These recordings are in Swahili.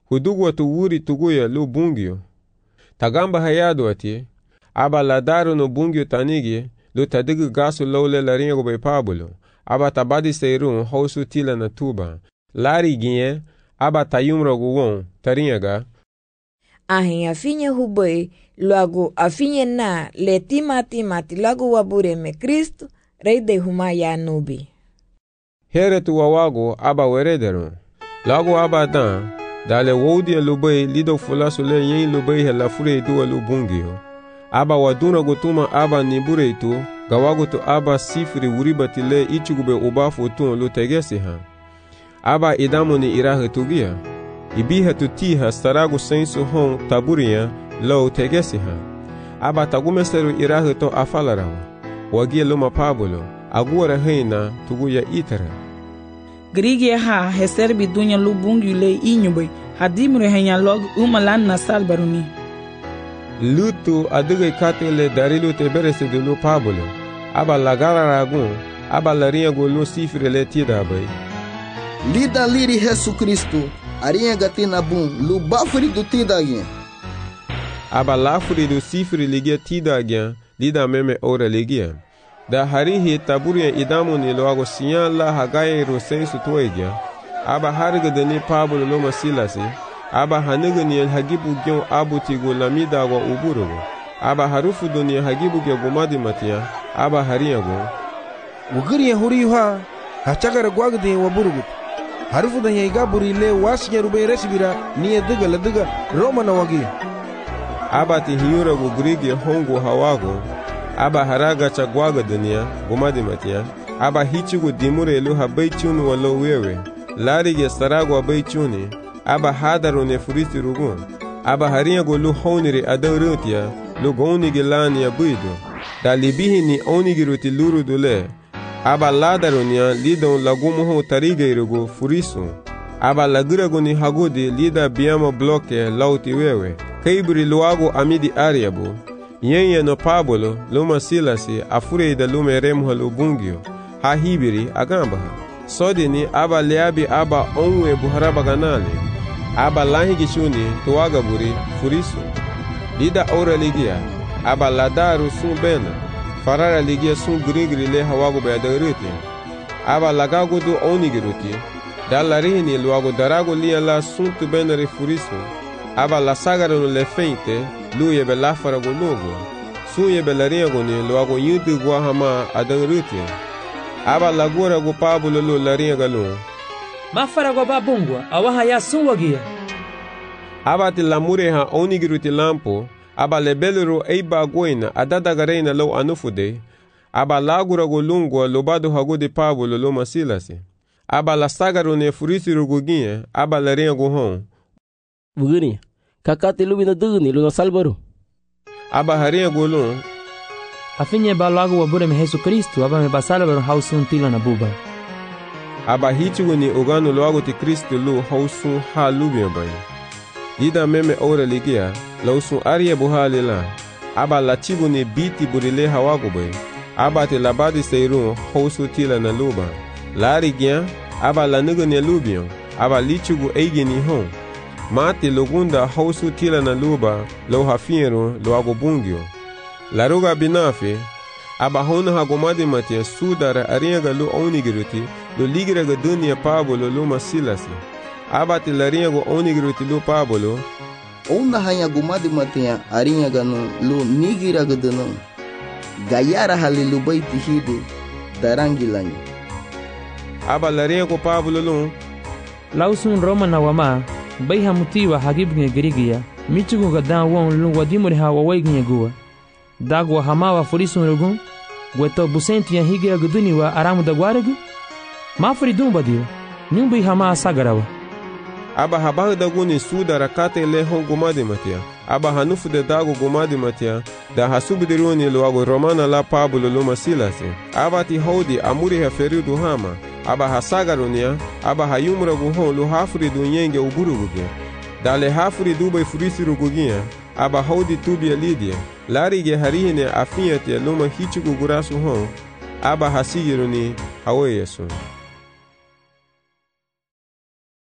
hudugu tu wuri tuguya lu bungio. Tagamba hayado ati, aba ladaro no bungio tanigi, lu tadigu gasu lole laringa gobe Pablo, aba tabadi seirun hausu tila na tuba. Lari ginye, aba tayumra guwon, taringa. Ahin afinye huboi, luagu afinye na le timati lagu wabure me Kristo, rei de huma ya nubi. Here tu wawago aba werederun. Lagu aba dan, dale woudia lubai lido fulasu le yen lubai hela fure duwa lubungio. Aba waduna gutuma aba nibure itu, gawago tu aba sifri uribati le ichugube ubafu tun lu tegesi ha. Aba idamu ni irahe tugia. Ibiha tu tiha staragu sensu hon taburia lo tegesi ha. Aba tagumeseru irahe to afalarawa. Wagia luma Pablo, agora reina tuguya itara. Grigia ha heserbi dunya lubungi le inyubai, hadimre henya log umalan na salbaruni. Lutu adugai kate le darilu te berese de lu Pablo. Aba lagara ragun, aba larinha golu sifre le tida bai. Lida liri Jesu Kristo, arinha gatina bum, lu bafuri do tida agien. Aba lafuri do sifre ligia tida agien, lida meme ora ligia. Da harihi taburia idamu ni loago siyan la hagaye ro sensu toegia. Aba hariga deni Pablo loma silasi. Aba haniga ni hagibu gyon abu tigo lamida wa uburugo. Aba harufu doni hagibu gya gomadi matia. Aba hariyago. Ugiri huri ha hachagara gwagde wa burugut. Harufu da yaiga buri le wasinya rube resibira ni ediga lediga Roma na wagi. Aba ti hiyura go grigi hongo hawago. Aba haraga chagwaga dunia gomadi matia. Aba hichigo dimure lu habai chunu walo wewe. Larige starago abai chuni. Aba hadaro ne furisi rugun. Aba hariyago lu honiri adarutia. Lu gonigi lani ya buido. Da libihi ni onigi ruti luru dule. Aba ladaronia lidon lagumuho tarigeirugo furisu. Aba lagirago ni hagudi lida biamo bloke lauti wewe. Kaibri luago amidi ariabu. Yenye no Pablo luma silasi afure da lume remha lubungio. Ha hibiri agambaha. Sodini aba leabi aba onwe buharaba ganali. Aba lahigi shuni tuwaga buri furisu. Lida ora ligia. Aba ladaru sun bena. Farara ligia sun grigri le hawago bayadaruti. Aba lagago du onigiruti. Dalarihini luago darago lia la sun tu benari furisu. Aba la sagara no le feinte. Lu yebe lafarago logo. Sun yebe lariago ni luago yudu guahama adaruti. Aba lagura go Pablo lu lariaga lu. Mafarago babungwa awaha ya sun wagia. Aba ti lamure ha onigiruti lampo. Aba lebelero eiba goina adadagarena lo anufude. Aba lagura go lungwa lobado hago de Pablo lo masilasi. Aba la sagaro ne furisi ruguginye. Aba larinha go hon. Bugini, kakate lubina dugni lo salbaro. Aba harinha go lun. Afinye ba lago wabure me Jesu Kristo. Aba me basalbaro hausun tila na buba. Aba hichigo ni ogano loago ti Kristo lo hausun ha lubia bay. Lida meme ora ligia. Lausun aria buhali la. Aba lachigo ni biti burile hawago bay. Aba te labadi seirun hausu tila na luba. Lari gian. Aba lanugo ni lubion. Aba lichigo eigi ni hon. Mati lugunda hausu tila na luba. Lo hafiero lo ago bungio. Laruga binafe. Aba hona hagomadi matia sudara ariaga lo onigiruti. Lo ligiraga dunia Pablo lo masilasi. Aba te lariago onigiruti lo Pablo. Ona hanya gumadi matia arinha gano lo nigira gadano. Gayara halilu baiti hide darangilanyi. Aba lariago Pablo lo. Lausun Roma na wama. Baiha mutiwa hagibnge girigia. Michugo gadan won lu wadimuri ha wawaignye gua. Dagwa hamawa furisun rugun. Gweto busenti ya higira guduni wa aramu da gwaragu. Mafuri dumba dio. Nyumbi hama sagarawa. Aba habahu daguni sudara kate le hon gumadi matia. Aba hanufu de dago gumadi matia. Da hasubidiruni luago romana la Pablo lo masilasi. Aba ti hodi amuri ha feridu hama. Aba hasagarunia. Aba hayumra guhon lu hafuri du nyenge uburuguge. Dale hafuri dubai furisi rugugia. Aba hodi tubia lidia. Larige harihine afiyatia luma hichigu gurasu hon. Aba hasigiruni hawe yesu.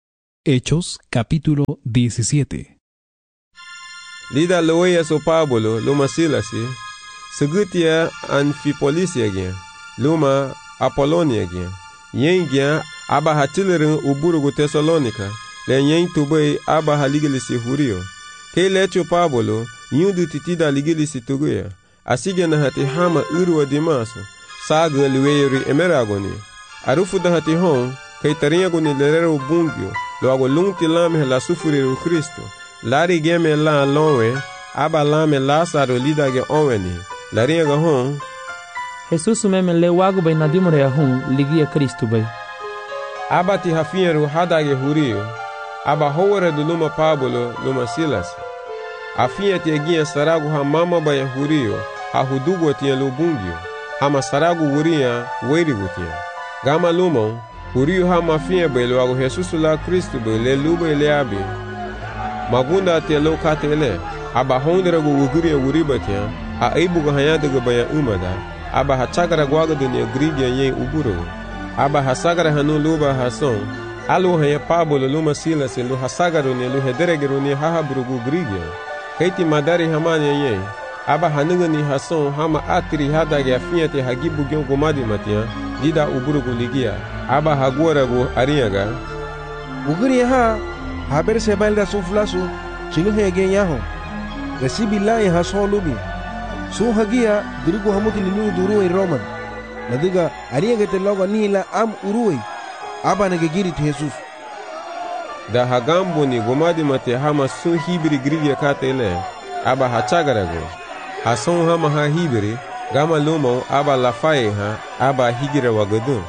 Hechos capítulo 17. Lida loya so Pablo luma Silasi, segutia Anfipolisia gen, luma Apolonia gen, yen gen aba hatilerin uburugu Thessalonica, le yen tubei aba haligilisi hurio. Ke lecho Pablo, yundu titida ligilisi tuguya, asige na hati hama urwa dimaso, saga luweri emeragoni. Arufu da hati hon, kay taringagoni lerero bungyo, lo ago lungti lame la sufuriru Kristo. Lari geme la lonwe, aba lame Lazaro lidage onweni. Lari ga hon. Jesus meme le wagu bay nadimore hon ligia Kristo bay. Aba ti hafiyeru hadage hurio. Aba howere du luma Pablo luma Silas. Afiye ti egia saragu ha mama bay hurio, ha hudugo ti lubungyo. Hama saragu wuria weirigu ti. Gama lumon, hurio ha mafiye bay lo ago Jesus la Kristo bay le lube le abi. Magunda te lo katele aba hondere go wuguri wuribatia a aibu go hanya daga baya umada aba hachagara gwaga dunya grigia yen uburo aba hasagara hanu luba hason alo haya Pablo luma Silas lo hasagaro ne lo hederegero ne hahabrugu grigia kaiti madari hamanya yen aba hanuga ni hason hama atri hadaga afiate hagibu gyo gomadi matia dida uburugu ligia aba hagora go ariaga uguri ha haber sebal da suflasu chilu hege yaho resibi la ya hasolubi su hagia dirigu hamuti lilu duruwe roman nadiga ariya te logo nila am uruwe aba nege giri Jesus da hagambo ni gomadi mate hama sun hibiri grigia katele aba hachagarago hason hama ha hibiri gama lumo aba lafaye ha aba higira wagadun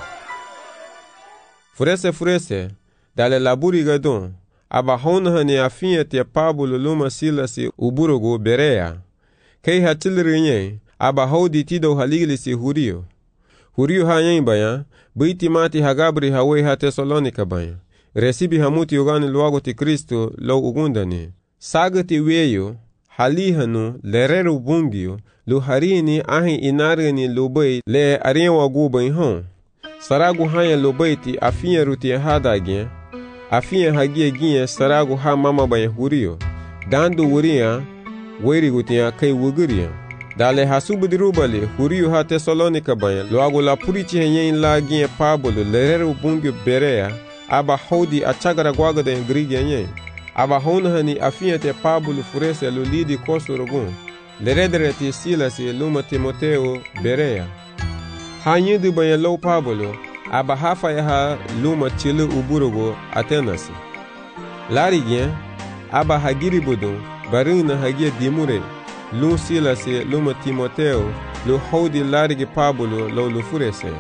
furese dale laburi gadun aba hona ne afiya te Pablo luma Silasi uburugo Berea. Kei hatilinye aba hodi tido haligilisi hurio. Hurio hayen baya, biti mati hagabri hawe ha Thessalonica baya. Resibi hamuti yogani luago ti Kristo lo ugundani. Sagati weyo, halihanu lerero bungio, lu harini ahi inargani lubay le arienwa gubay hon. Saragu haya lubay ti afiya ruti hadagien, afiya hagia ginye saragu ha mama baya hurio. Dandu wuria, weiri gutia kai wuguria. Dale hasubudirubale, hurio ha Thessalonica baya, luago la purichi henyen la ginye Pablo, lerero bungio Berea, aba hodi achagara gwaga da ingrigia nyen. Aba hona hani afiya te Pablo furese lu lidi koso rogun. Leredere ti Silas luma Timoteo Berea. Ha nyidu baya lo Pablo, aba hafa ya ha luma chile uburugo Atenas. Lari gen, aba hagiri budun, barina hagia dimure, lu Silas luma Timoteo, lu hodi larigi Pablo lo lu furese.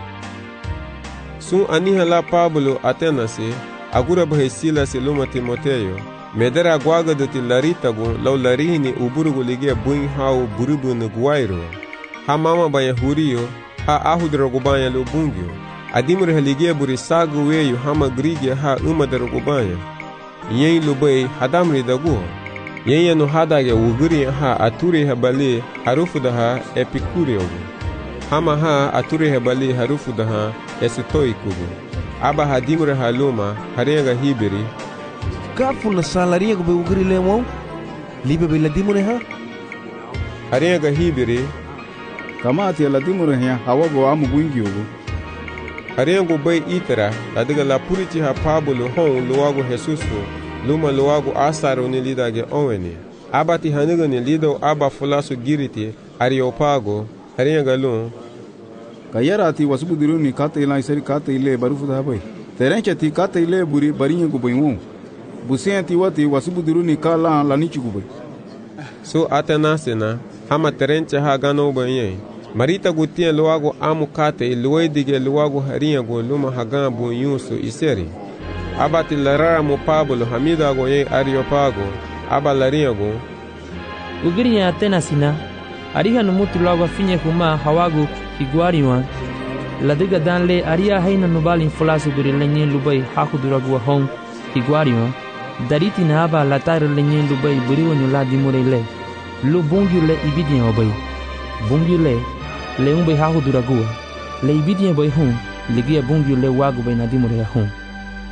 Sun aniha la Pablo Atenas, agura bahe Silas luma Timoteo, medera gwaga doti laritagu lo larini uburugo ligia buin hao burubu nguairo. Ha mama baya hurio, ha ahudrogubanya lo bungyo. Adimur haligia buri sagu weyu hama grigia ha umadarogubanya. Yen lubay hadamri dagu. Yen no hadage wuguri ha aturi habali harufu daha epikuriogu. Hama ha aturi habali harufu daha esitoikugu. Aba hadimur haluma harenga hibiri. Kafu na salaria go be wuguri lemo libe be ladimure ha harenga hibiri kama ati ladimure ha hawago amu bungiogu. Harengo bay itera ladiga la puriti ha Pablo hon luago Jesusu luma luago asaro ni lidage onweni abati haniga ni lido aba fulasu giriti Areopago harenga lun kayara ati wasubudiru ni kate ila isari kate ile barufu da bay terencha ti kate ile buri barinye go baymu busen ti wati wasubudiru ni kala la nichi go bay so atenasena hama terencha ha gano bayen Marita gutia luago amu kate luedige luago harinha go luma hagan bu yunsu iseri. Abati larara mo Pablo hamida go ye Areopago aba larinha go. Ugirinya Atenasina ariha numutu luago finye kuma hawagu iguariwa. Ladiga danle aria haina nubali fulasu guri lenye lubai hakuduragu hong iguariwa. Dariti na aba latare lenye lubai buriwa nyula dimurele. Lu bungi le ibidien obai. Bungi le umbe hahu duragua le ibidien boy hum ligia bungi le wagu bay nadimure hum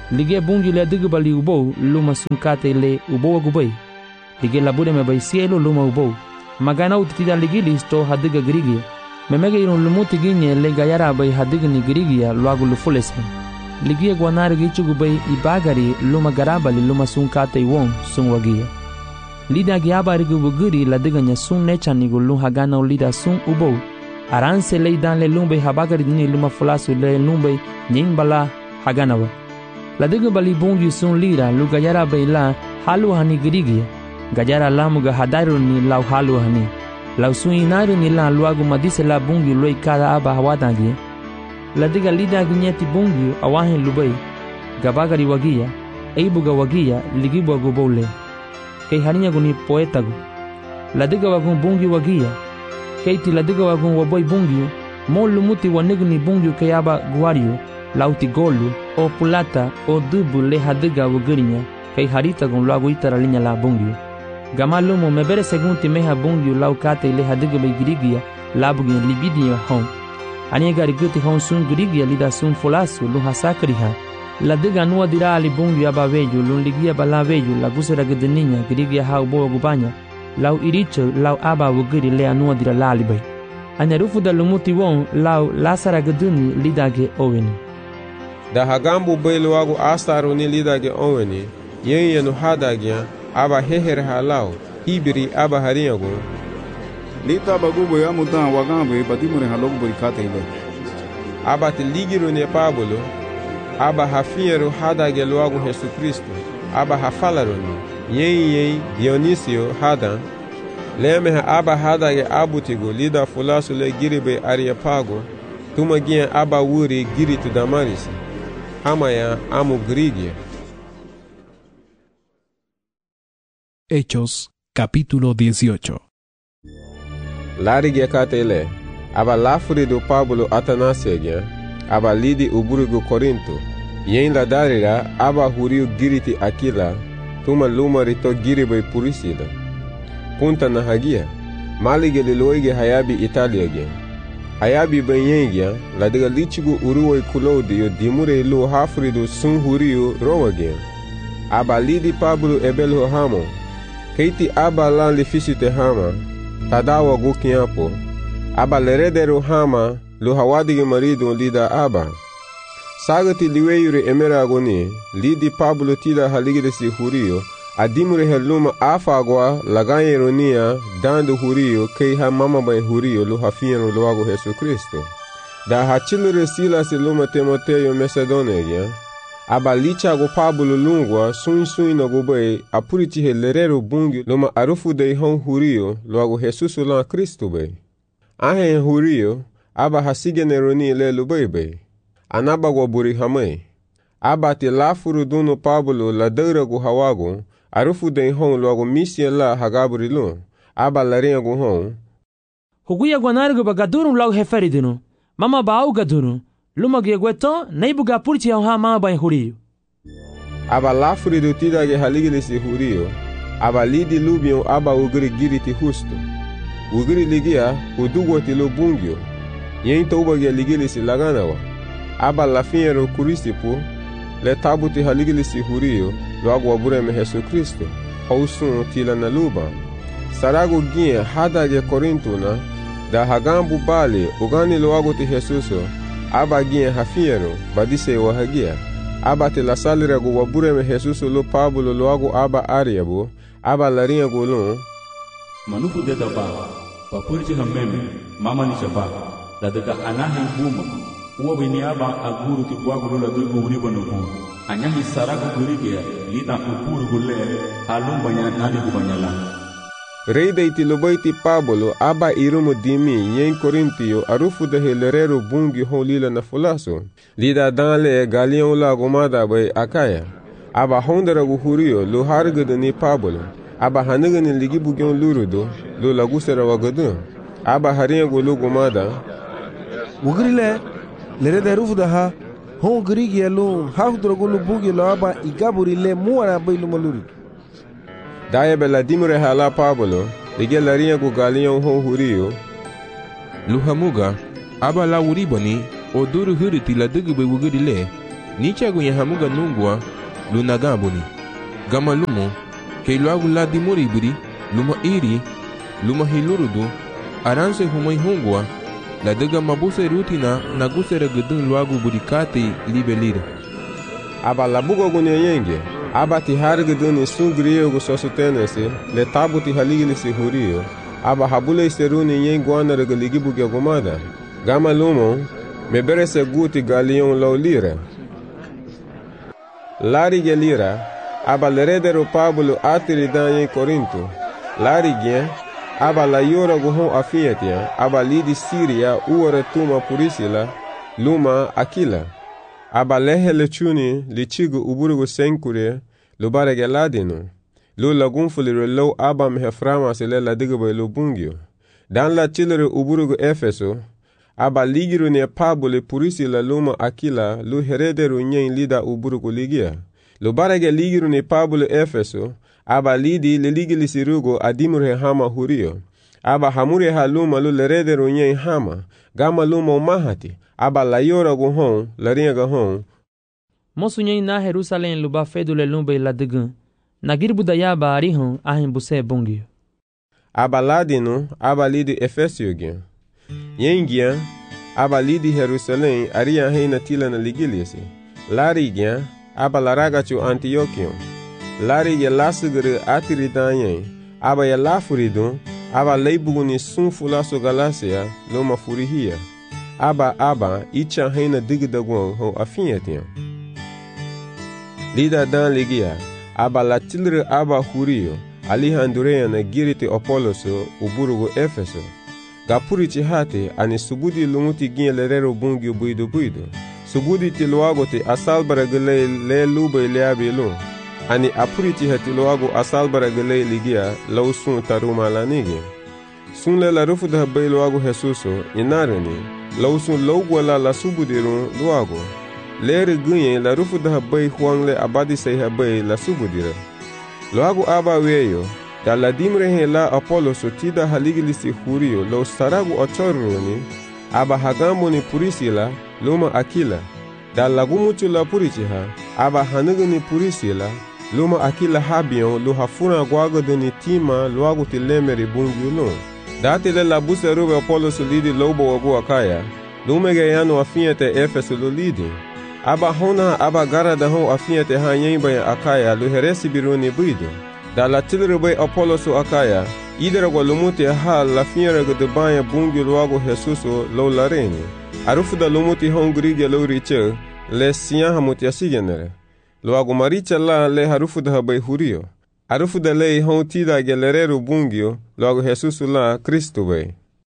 Lige bungi le digu bali ubo luma sunkate le ubo gubai. Lige labure me bai cielo luma ubo. Magana utitida ligi listo hadiga Grigia. Memege irun lumuti ginye le gayara bai hadiga ni Grigia luagu lufulese. Ligia guanari gichugu bai ibagari luma garabali luma sunkate iwon sunwagia. Lida giaba rigu buguri la diga nya sun nechanigu lum hagana lida sun ubo. Aranse le dan le lumbe habagari ni luma fulasu le lumbe nying bala haganawa. La diga bali bungi sun lira lu gayara bai la halu hani Grigia. Gajara lamuga hadaru ni lau halu hani. Lau sun inaru ni la luagu madise la bungi loi kada aba hawadangi. La diga lida ginyeti bungi awahin lubai. Gabagari wagia, eibuga wagia ligibu agubole. Kei harinya guni poetagu. La diga wagun bungi wagia. Keiti la diga wagun waboi bungi. Mo lumuti waniguni bungi kei aba guario. Lauti golu, o pulata, o dubu le hadiga wagurinya. Kei harita gun luagu itara linya la bungi. Gamalumo mebere segunti meha bungi lau kate le hadiga bai Grigia. Labugi libidia hon. Aniga riguti hon sun Grigia lida sun folasu lu hasakriha. La diga nua dira ali bungi aba veju lun ligia bala veju la gusera gedeninya Grigia hau boa gubanya. Lau iricho lau aba wugiri le anua dira lali bai. Anyarufu da lumuti won lau lasara geduni lidage oweni. Da hagambu bai luagu astaru ni lidage oweni. Yen yenu hadagya aba heher halau hibiri aba harinyagu. Lita bagubo ya mutan wagambe badimure halogu buri kate ile. Aba te ligiru ne Pablo. Aba hafinyeru hadage luagu Yesu Kristo. Aba hafalaru ni. Yen Dionisio hadan. Lemeha aba hadage abutigu lida fulasu le giribe Areopago. Tumagia aba wuri giritu Damaris. Amaya amu Grigia. Hechos, capítulo 18. Larige katele, aba lafuri do Pablo Atanasiegia, aba lidi uburigo Corinto, yen la darira aba huriu giriti Aquila, tuma lumarito giribe Purisila. Punta na hagia, malige liloige hayabi Italiagia. Hayabi benyengia, la diga lichigu uruoi Claudio dimure lu hafuri do sun huriu Romagia. Aba lidi Pablo ebelho hamo, keiti aba lan lifisite hama, tadawa gukiapo, aba leredero hama, lu hawadige marido lida aba. Sagati liweyure emeragoni, lidi Pablo tida haligiresi hurio, adimure heluma afagwa lagayeronia, dando hurio, kei ha mama bay hurio, lu hafieno luago Jesu Kristo. Da hachilure Silas luma Timoteo Macedonia, aba lichago Pablo lungwa sun na gubay apuriti helerero bungi luma arufu de hon hurio luago Jesus lan Kristo bay. Ahen hurio aba hasigeneroni le lubay. Anaba gwa buri hamay. Aba te lafuru duno Pablo la deurago hawago arufu de hon luago misien la hagaburi lun. Aba larengo hon. Huguya guanargo bagadurun lau heferidino. Mama baau gadurun. Luma gweto neibuga purti ha mama bay hurio. Aba lafuri do tidage haligilisi hurio. Aba lidi lubion aba ugiri giriti husto. Ugiri ligia udugwati lo bungyo. Yen toubage ligilisi laganawa. Aba lafiero kurisipo. Le tabuti haligilisi hurio. Lo agwa bureme Jesu Kristo. Hausun tila na luba. Sarago gie hadage Korintuna. Da hagambu bali ugani lo aguti Jesuso. Aba gie hafiero badise wahagia. Aba te la salira go wabureme Jesuso lo Pablo lo agu aba ariabo. Aba larinha go lo. Manufu deda ba. Papurti hameme. Mama ni shaba. La dega anahe buma. Uwa bini aba aguru ti wagu la dugu uribo nuhu. Anyahi saragu gurigea. Lita upuru gule. Halumbanya nani gubanyala. Rei deiti lobaiti Pablo aba irumu dimi yen Corintio arufu de helerero bungi holila na fulaso. Lida danle galion la gomada bay akaya. Aba hondera gu hurio lo hargada ni Pablo. Aba haniga ni ligi bugyon lurudo lo lagusera wagadu. Aba haringa gu lo gomada. Wugrile lerede rufu da ha hon grigi lo hafdra gu lo bugi lo aba igaburi le muara bay lo maluri. Daya bela dimure hala Pablo, lige larinha gu galion hon hurio. Luhamuga, aba la uribani, o duru huriti la dugu be wugurile. ni chagu ya hamuga nungwa luna gabuni gama lumo ke luagu la dimuri buri luma iri luma hilurudu aranse humai hungwa la daga mabuse rutina na gusere gudun luagu buri kati libe lire aba labugo gune yenge aba ti har gudun sun griyo gu sosutenese le tabu ti haligili si huriyo aba habule seruni yengwana regaligi buge gumada gama lumo mebere se guti galion lo lire lari gelira aba leredero Pablo atiri danye Korinto lari gen aba la yora guhon afiatia aba lidi Siria uore tuma purisila luma Akila aba lehele chuni lichigu uburugu senkure lubare geladino lu lagunfulire lo aba meheframa sile la digabo lo bungio dan la chilere uburugu Efeso aba ligiru ne Pablo purisila luma Akila lu herederu nyen lida uburugu ligia lu barege ligiru ne Pablo Efeso aba lidi le ligili sirugo adimure hama hurio aba hamure haluma lu lerederu nyen hama gama luma mahati aba la yora go hon la ringa hon mosu nyen na Jerusalem lu ba fedule lumbe la digun na girbu da yaba ari hon ahin buse bungio aba ladino aba lidi Efesio gen yengia aba lidi Jerusalem aria heina tila na ligilisi lari gen aba laragachu Antiochium lari ye lasugere atiri danyen aba ye lafuridu aba leibuguni sunfulaso Galacia loma furihia aba icha heina digdagon ho afietian lida dan ligia aba latilre aba hurio alihandurea na giriti Apoloso uburugo Efeso gapurichi hate ani subudi lumuti gin lerero bungio buido subudi tiluago te asalbara gele le lube leabi lu ani apurichi hati luago asalbara gele ligia lausun taruma lanigi sunle la rufu da bay luago Jesuso inareni lausun logwala la subudiru luago lere gunye la rufu da bay huangle abadi say bay la subudira luago aba weyo da la dimre he la Apoloso tida haligilisi hurio lo saragu ochoroni aba hagambo ni purisila luma Akila da lagumuchu la purichiha aba hanugu ni purisila luma Akila habion lu hafuna gwago ni tima luagu tilemeri bungiu lo dati le la buse rube Apoloso lidi lobo wagu akaya lumege yano afiate Efeso lo lidi aba hona aba gara da hon afiate ha nyemba ya akaya lu heresi biruni buido da la tilrube Apoloso akaya idera go lumuti ha la fiera go de banya bungi luago Jesuso lo lareni arufu da lumuti hongri lo riche le siya hamuti asigenere luago maricha la le harufu da bay hurio arufu da le hon tida gelerero bungio luago Jesuso la Cristo bay.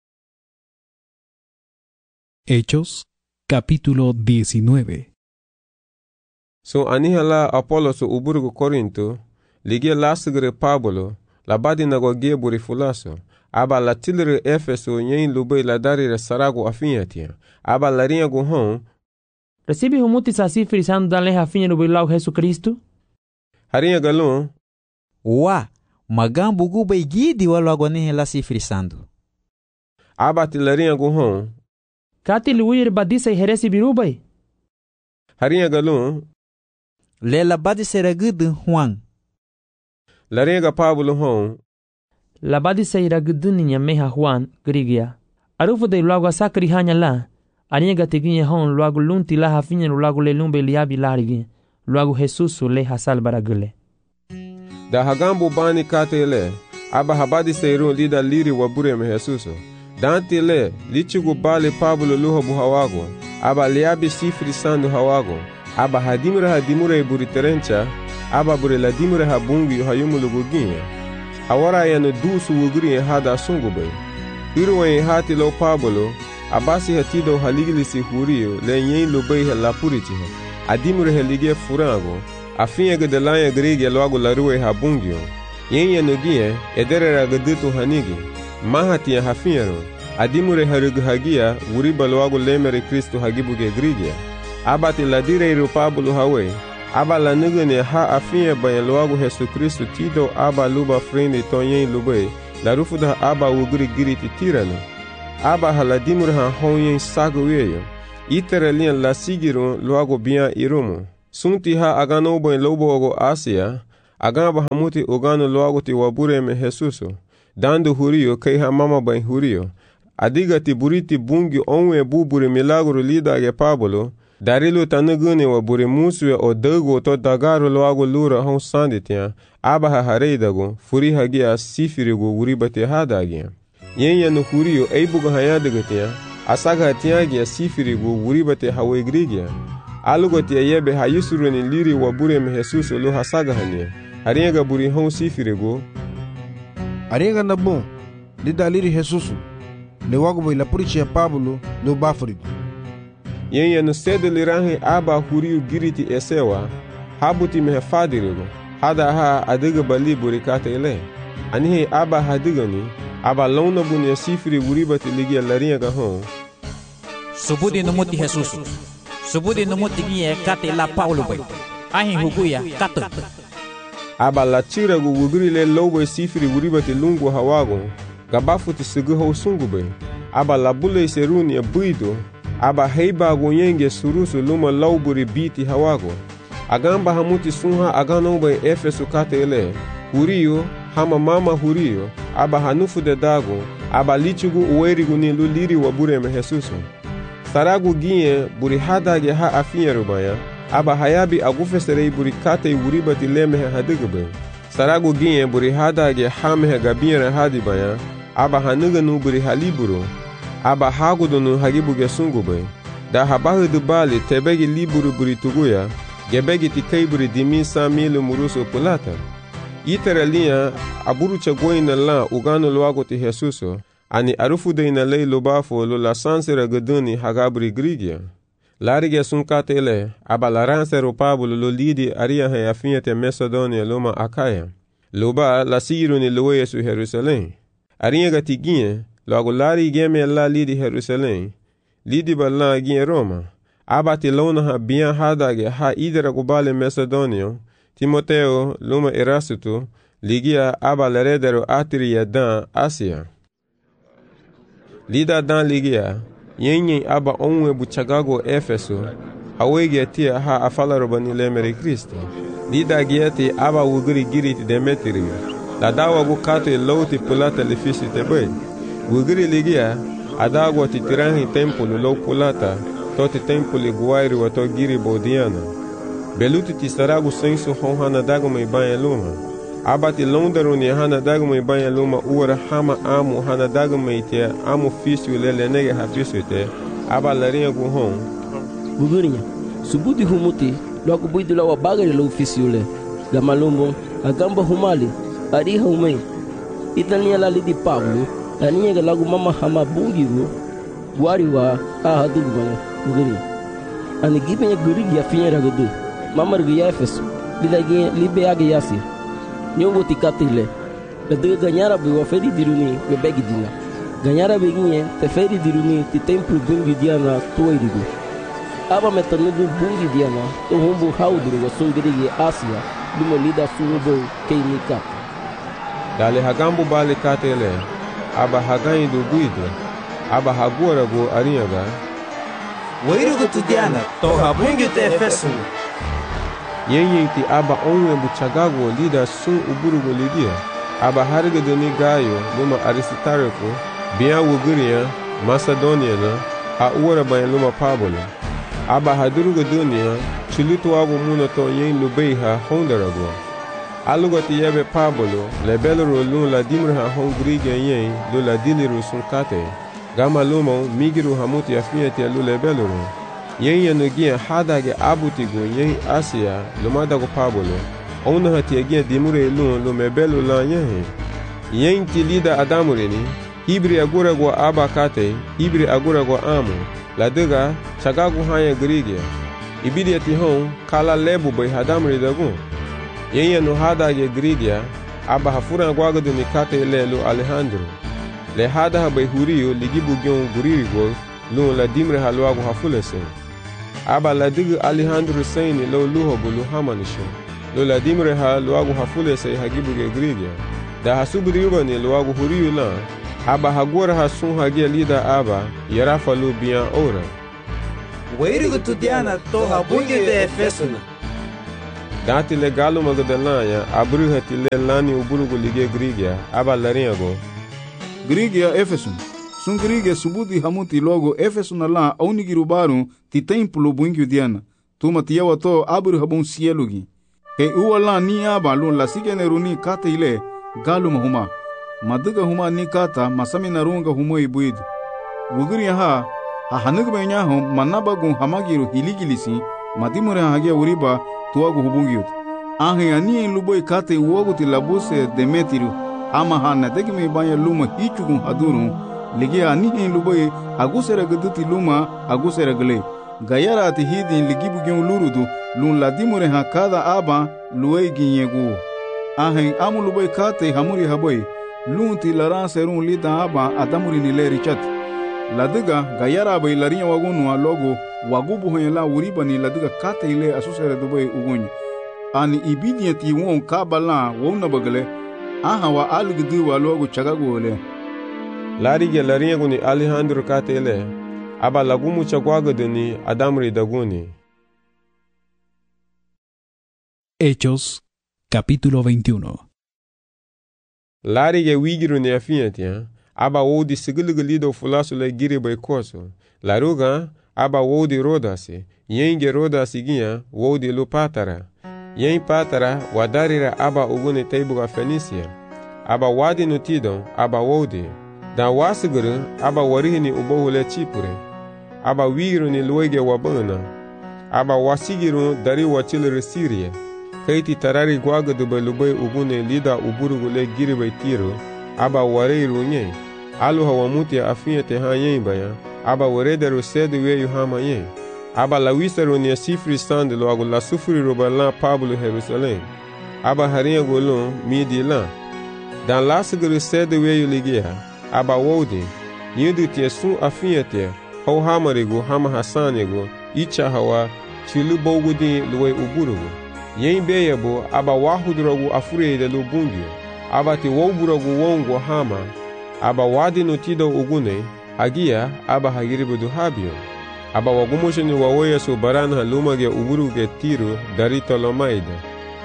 Hechos capítulo 19. So anihala Apoloso uburgo Corinto ligia lasgre Pablo la badina go geburi fulaso aba la tilre Efeso nyen lube la darire sarago afiatia aba la rinha go hon recibe humuti sasi frisando dan le afinha no bilau Jesus Cristo harinha galon wa magambu gube gidi walo agone la si frisando aba tilarinha go hon kati luir badisa heresi birubai harinha galon le la badisera gudu Juan larenga Pablo hon la badisa ira gudunya meha Juan grigia arufu de luago sakri hanya la aniga teginye hon luago lunti la hafinye luago le lumbe liabi larigi luago Jesuso le hasal baragule da hagambo bani katele aba habadi seiru lida liri wabure me Jesuso dante le lichigu bale Pablo luho buhawago aba liabi sifri sandu hawago aba hadimure buri terencha aba bure la dimure ha bungi hayumulo goginha awara ya no dusu wugri hada sungube irwe hati lo Pablo abasi hatido haligilisi hurio le nyen lo bay la puritiha adimure helige furango afinha de la grege logo la ruwe ha bungio yen no gie edere gaditu hanigi mahati hafinro adimure harugu hagia wuriba logo lemere Kristo hagibuge grege abati la dire ro Pablo hawe aba la nugene ha afinha bayan logo Jesus Cristo tido aba luba frende tonyen lube la rufu da aba wugri giriti tirano aba haladimur ha honyen sago weyo Itere lian la sigirun luago bian irumu. Sunti ha agano boin lobogo Asia, agamba hamuti ugano luago ti wabure me Jesuso. Dando hurio kei ha mama bain hurio. Adiga ti buriti bungi onwe bubure milagro lidage Pablo, darilu tanugune wabure musue o dago to dagaro luago lura hon sanditia, abaha hareidago, furi hagia sifirigo uribate hadagia. Yenya no hurio eibugo hayadagatia, asaga tiagia sifirigo uribate hawegrigia. Alugotia yebe hayusuruni liri wabure me Jesuso lo hasaga hania. Ariega buri hon sifirigo. Ariega na bom, lida liri Jesuso. Le wago boy la puriche Pablo lo bafrigo. Yenya no sede lirahi aba hurio giriti esewa, habuti me fadirigo. Hada ha adiga bali burikata ele. Anihe aba hadigani, aba lona bunia sifiri uribate ligia laringa hon. Subudi numuti Jesuso. Subudi numuti gie kate la Paulo boy. Ahin huguya kato. Aba la tira gu wugrile lobo sifiri uribate lungu hawago. Gabafuti seguho sungube. Aba la bule seruni buido. Aba heiba gonyenge surusu luma lauburi biti hawago. Agamba hamuti sunha agano boy Efesu kate ele. Hurio hama mama hurio. Aba hanufu de dago. Aba lichugu uwerigu ni luliri wabure me Jesuso. Saragu gie buri hadage ha afinya rubaya. Aba hayabi agufeserei buri kate uribati lemehe hadigube. Saragu gie buri hadage ha mehe gabire hadibaya. Aba hanuganu buri haliburu. Aba hagudunu hagibuge sungube. Da habahu dubali tebegi liburu buri tuguya. Gebegi tikei buri dimisa milu muruso pulata. Itere liya aburu chagoina la ugano luago ti Jesuso. Ani arufude ina lei lobafo lo la sansera gaduni hagabri grigia. Larige sunkatele, aba la ransero Pablo lo lidi aria he afinyete Macedonia loma Akaya. Loba la siruni loye su Jerusalem. Aria gatigie, lo agolari geme la lidi Jerusalem. Lidi bala gie Roma. Aba ti lona ha bian hadage ha idera gubale Macedonia. Timoteo loma Erasuto, ligia aba leredero atria dan Asia. Lida dan ligia, yenye aba onwe buchagago Efeso, hawege tia ha afala robani lemere Kristo. Lida gieti aba wuguri giriti Demetrio, la dawa bukate louti pulata lefisi tebe. Wuguri ligia, adagwa titirangi tempulu lou pulata, toti tempuli guairi wato giri bodiana. Beluti tisaragu sensu honhana dago ibanya luma. Abati londaruni hana dago ibanya luma uara hama amu hana dago itia amu fisu lele nege hafisu te. Aba larinha guhon. Gugurinya, subuti humuti, logo buidu lawa bagari lo fisu le. Gamalumbo, agamba humali, ariha umei. Itania la lidi Pablo, aniga lagu mama hama bungiru, guariwa ahadugumanya. Gugurinya. Ani gipenya gurigi afinya ragadu. Mama rgia Efeso, lidagi libe agi yasi. Nyongo tikatile. Ledega ganyara be waferi diruni be begi dina. Ganyara be ginye te feri diruni ti templu bungi diana toirigu. Aba metanudu bungi diana to humbu hauduru wa sungirigi Asia lumo lida sunubo keinika. Dale hagambu bale katele. Aba hagaindu guido. Aba hagora go arinyaga. Wairugu tu diana to habungi te Efeso. Yenye ti aba onwe buchagago lida sun uburugo lidia. Aba harga doni gayo luma Aristarco, biya wuguria, Macedonia na, ha uara bayan luma Pablo. Aba hadurugo dunia, chulutu wago muna to yen lubeiha hondarago. Alugo ti yebe Pablo, lebeloro lun la dimraha hongriga yen lo la diliru sunkate. Gama lumo migiru hamuti afiati alu lebeloro. Yen yanugia hadage abutigo yen Asia lumadago Pablo. Ona hatiagia dimure lun lo mebelo la yen. Yen ti lida adamurini, hibri agura go abakate, hibri agura go amu. La dega chagagu hanya grigia. Ibidia ti hon kala lebu bay hadamuri dagu. Yen yanu hadage grigia, aba hafura gwagadu ni kate lelo Alejandro. Le hada bay hurio ligibu gyon guririgo lun la dimre halwago hafulese. Aba la digu Alejandro Saini lo luho bulu hamanisho. Lo la dimre ha luagu hafulese hagibuge grigia. Da hasubri yubani luagu huriyu la. Aba hagora hasun hagia lida aba yarafa lu biyan ora. Wairugu tudiana to habungi de Efesuna. Dati le galo Magdalanya abruha tile lani uburugu lige Grigia aba laringo. Grigia Efesun. Sun Grigia subudi hamuti logo Efesuna la aunigirubaru ti templo bungi diana. Tuma tiawa to abru habun sielugi. Ke uwala ni aba lun la sigeneruni kata ile galo mahuma. Maduga huma ni kata masami narunga humo ibuid. Wugriya ha hanugbe nyaho manabagun hamagiru hiligilisi madimure hagia uriba tuagu hubungiut. Ahe ani luboy kate uogu ti labuse demetiru ama hana degme banya luma hichugun haduru ligi ani luboy agusera guduti luma agusera gle. Gayara ati hidin ligibu gen lurudu lun ladimure ha kada aba luwe ginyegu. Ahe amu luboy kate hamuri haboy lun ti laran serun lida aba adamuri nileri chat. Ladiga gayara bay larinya wagunu logo wagubu hoyela uriba ni ladiga kate ile asusere dubai ugunyi. Ani ibidiyati won kabala wona bagale aha wa algdu wa logo chagago ole. Larige larinya guni Alejandro kate ile aba lagumu chagwago deni adamri daguni. Hechos, capítulo 21. Larige wigiru ne afiyatia aba wodi sigiliglido fulasu le giri bay koso. Laruga aba wodi rodasi. Yenge rodasi ginha wodi lu patara. Yen patara wadarira aba ugune teibuga Fenisia. Aba wadi nutidon aba wodi. Dan wasiguru aba warihini ubohule Chipure. Aba wiru ni luege wabana. Aba wasigiru dari wachilere Syria. Kaiti tarari gwagadu bay lubay ugune lida uburugule giri bay Tiro. Aba wareiru nye. Alu hawamuti afiyete ha yen baya. Aba warederu sedu weyu hama yen. Aba lawisaru ni sifri sande lo agu la sufuri robalan Pablo Jerusalem. Aba harinha golon midi lan. Dan lasiguru sedu weyu ligia. Aba wodi. Yindu tie sun afiyete. Hau hamarigu hama hasanigu. Icha hawa chilu bogudi luwe uburugu. Yen beyebo aba wahudrogu afurede lu bungyo. Aba ti woburogu wongo hama. Aba wadi nutido ugune, hagia aba hagiribudu habio. Aba wagumushini wawoya su barana lumage uburuge Tiro dari Tolomaida.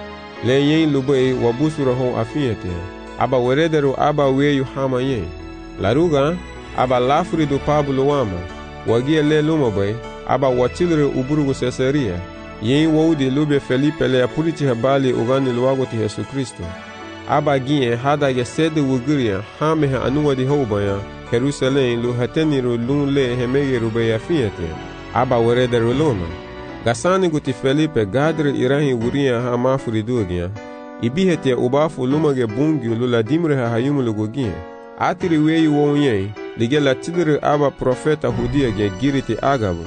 Le yen lubei wabusura hon afiyete. Aba werederu aba weyu hama yen. Laruga aba lafuridu Pablo wama. Wagia le lumabay aba wachilre uburugu Caesarea. Yen wodi lube Felipe le apuriti habali ugani luagoti Yesu Kristo. Aba ginye hadage sede wuguria hamehe anuwa di hobaya Jerusalem lu hateniru lun le hemegeru beya fiyete. Aba werederu loma. Gasani guti Felipe gadre irahi wuria ha mafuridugia. Ibihete ubafu lumage bungyu lula dimre ha hayumulu gugia. Atiri weyu wonye lige la tidre aba profeta hudia ge giriti agabu.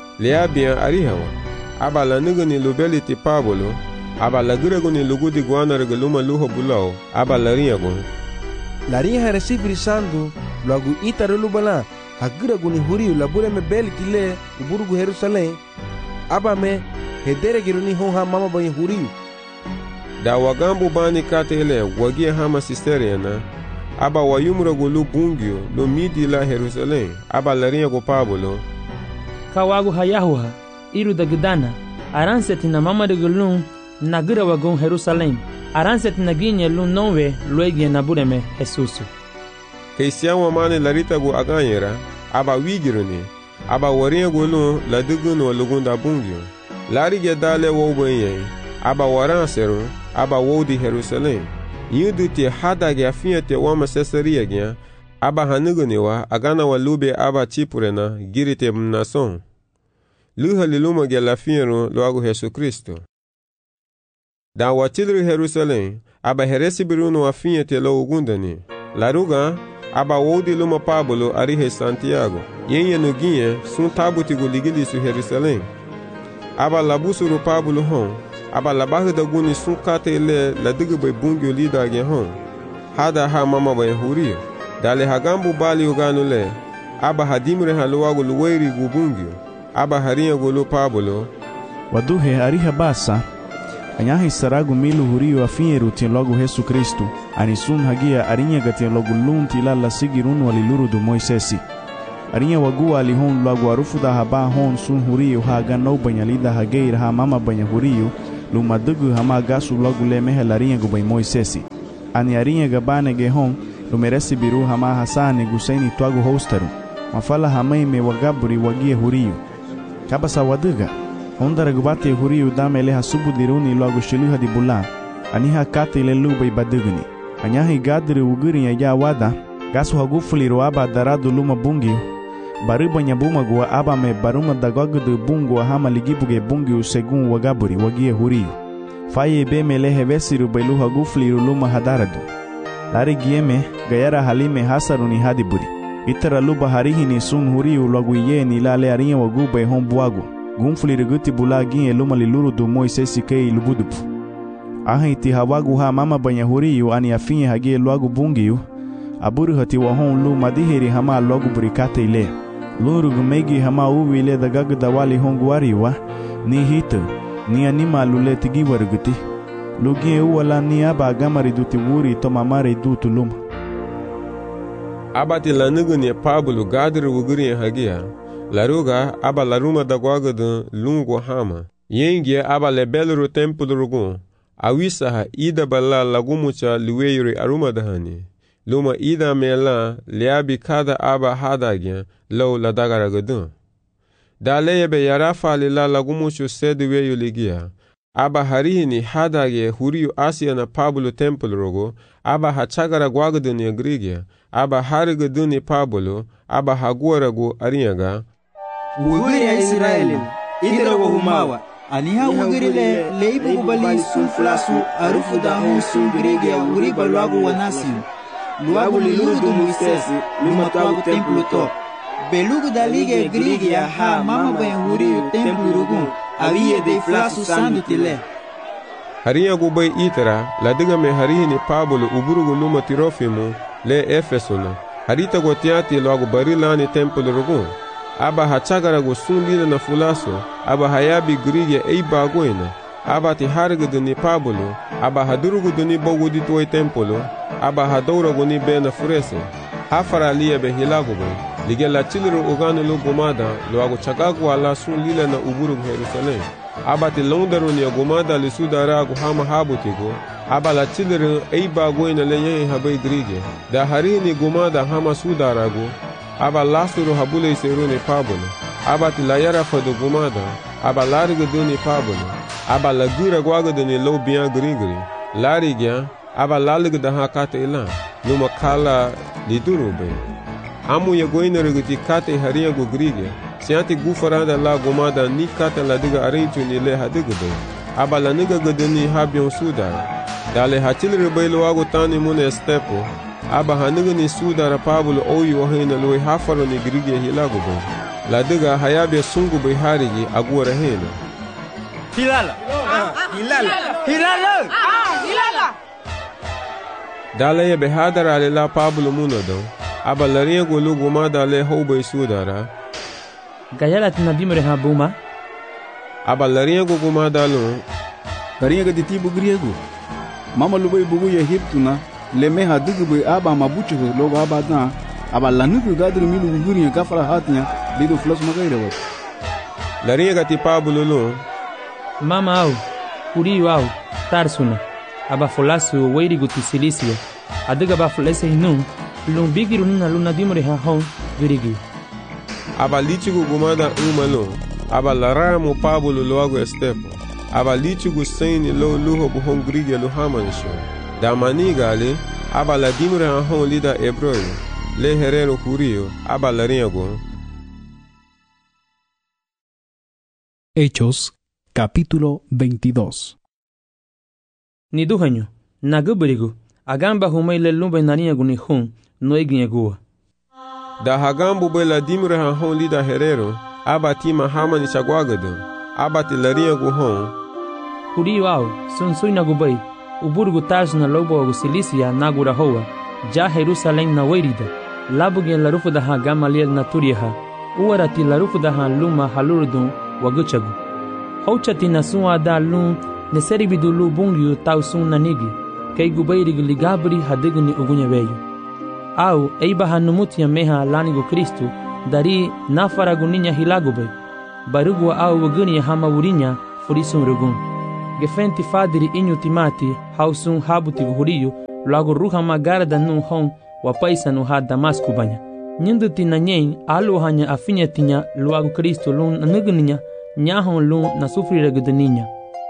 Leabia arihawa. Aba la nugani lubeliti Pablo. Aba laguraguni lugudi guana regaluma luho bulao. Aba lariagun. Larinha recibir sandu lagu itaru bala haguraguni huriu labure me beliti le uburugu Jerusalem. Aba me hedere giruni honha mama bayi huriu. Da wagambu bani katele wagia hama sisteriana. Aba wayumragu lu bungyo lu midi la Jerusalem. Aba lariagu Pablo. Kawagu hayahuha iru dagdana aranseti na mama regalum nagira wagon Jerusalem. Aranset naginye lu nonwe luegie nabureme Jesusu. Keisian wamane larita gu aganyera. Aba wigiruni. Aba waria gu lu ladugun wa lugunda bungyo. Larige dale wobenye. Aba waranseru. Aba wodi Jerusalem. Yuduti hadage afiyete wama Caesarea gya. Aba hanuguni wa agana wa lube aba Chipurena girite mnason. Luha liluma gya lafieru luagu Yesu Kristo. Da watilri Jerusalem, aba heresi birunu afiyete lo ugundani. Laruga, aba wodi luma Pablo arihe Santiago. Yenye nuginye sun tabuti guligili su Jerusalem. Aba labusuru Pablo hon. Aba labahida guni sun kate ile ladugu bay bungyo lida gen hon. Hada ha mama bay hurio. Dale hagambu bali uganu le. Aba hadimre haluagu luweri gu bungyo. Aba harinha gulu Pablo. Waduhe ariha basa. Anyahi saragu milu hurio afinyeru tien logo Jesu Kristu. Anisun hagia arinha gatien logo lunti lala sigirun waliluru du Moisesi. arinha wagua ali hon logo arufu da haba hon sun hurio ha ganou banha lida ha geira ha mama banha hurio luma dugu hama gasu logo le mehel arinha gu bem Moisesi. Ani arinha gabane ge hon lumeresi biru hama hasani gusaini tuagu hostaru. Mafala hamai me wagaburi wagie hurio. Kabasa waduga. Ondara gubate hurio dame leha subu diruni logo shiluha di bulan. Aniha kate le lubai baduguni. Anyahi gadri uguri ya wada. Gasu hagufuli aba daradu luma bungi. Baruba nyabuma gua aba me baruma dagogudu bungu hama ligibuge bungi segun wagaburi wagie hurio. Faye be melehe vesiru bailu hagufuli luma hadaradu. Lari gieme gayara halime hasaruni hadiburi. Itara luba harihini sun hurio logo ye ni lale arinha waguba hon buagu. Gumfuli riguti bulagin luma liluru do Moisesi kei lubudupu. Ahi ti hawagu ha mama banha hurio ani afinha hagie logo bungiu. Aburu hati wahon lu madiheri hama logo burikate ile. Luru gumegi hama uwi ile da gagu da wali honguariwa. Ni hito, ni anima lule tigi waruguti. Lugie uwala ni aba agamari duti wuri to mamare dutu luma. Abati lanugu ni Pablo gadri wuguri hagia. Laruga aba laruma da gwagadu lungu hama. Yengie aba lebeluru tempulu rugun. Awisaha ida bala lagumucha liweyuri aruma dahani. Luma ida mela liabi kada aba hadagya low la dagaragadun. Daleyebe yarafa lila lagumuchu seduweyu ligia. Aba harihini hadagye huriyu Asia na Pablo temple rogo. Aba hachagara gwagadun ya grigia. Aba harigaduni Pablo. Aba haguaragu arinyaga. Wuguri ya Israeli. Idra go humawa. Aniha wuguri le leibu bali sunflasu arufu da hon sun grigia wuri balwagu wanasi. Luagu liluru do Moisesi, luma tuagu templo to. Belugu da liga grigia ha mama banha hurio templo rugun. Awie de flasu sandu tile. Harinha gubai itara, la diga me harihini Pablo uburugu luma Tirofimu, le Efesuna. Harita gotiati loagu barilani templo rugun. Aba hachagara go sun lila na fulaso, aba hayabi grigia eiba goina. Aba ti harigu ni Pablo, aba hadurugu ni bogu di tuoi templo, aba hadouragu ni bena furese. Hafara liya be hilagu be, lige la chiliru uganu lu gumada, luagu chagagu ala sun lila na uburugu Jerusalem. Aba ti longdaru ni gumada li sudaragu hama habutigu, aba la chiliru eiba goina le yehi habai grige. Da harini gumada hama sudaragu, aba lasuru habule seru ni Pablo. Aba ti la yara fadu gumada, aba larigu ni Pablo. Aba la gura gwagadu ni low biyan grigri. Lari gyan, aba lalig da ha kate ilan. Numa kala liduru be. Amu ya goina riguti kate harinha gu grige. Sianti gufaranda la gomada ni kate la diga arinchu ni le hadigu be. Aba la niga gudu ni habion sudara. Dale hachil ribailu wagu tani mune stepo. Aba haniga ni sudara Pablo oyu wahina lui hafaru ni grige hilagu be. La diga hayabia sungu be harigi aguara hena. Hilala. Hilala. Hilala. Hilala. Dale be hadara le la Pablo munado. Aba larinha gulu gumada le hoube sudara. Gayala tinadimre habuma. Aba larinha gumada lo. Garinha gaditibu griego. Mama lubai bugu ya hiptuna le meha digube aba mabuchu logo aba na. Aba lanugu gadru milu guguriya kafara hatnya lido flos magaira wat. Larinha gati Pablo lo. Mama au, hurio au, tarsuna. Aba folasu weirigu ti Silícia. Adiga ba folese hinun, lun bigiru nina luna dimore ha hon virigi. Aba lichigu gumada umalo. Aba laramu Pablo loago estepo. Aba lichigu saini lo luho buhon grige luhamanisho. Da maniga ale, aba la dimore ha hon lida ebroyo. Le herero hurio, aba larinhago. Hechos capítulo 22. Ni duhanyo, naguberigu, agamba humay le lumba narinhago ni hon, no ignegua. Da hagambu be la dimre ha hon lida herero, aba tima hama ni chagwagadu, aba ti larinhago hon. Hurio au, sonsui nagubay, uburgu taj na lobo agu Silícia nagura hoa, ja Jerusalém na weirida, labugen la rufu da ha Gamaliel na turiha, uarati la rufu da ha luma halurdun waguchagu. Houchati na sun da lun ne seribidu lu bungyu tau sun nanigi, kei gubayrig ligabri hadigu ni ugunya veyu. Au eiba hanumutia meha lanigo Kristu, dari nafaraguninha hilagube barugwa au waguni hama wurinya furisun rugun gefenti fadiri inyu timati hausun habuti huriyu lago ruha magara da nun hon wa paisa nu ha Damasku banya nyindu tina nyen alu hanya afinya tinya luagu Kristo lun nuguninya nyahon lun na sufri reguduninya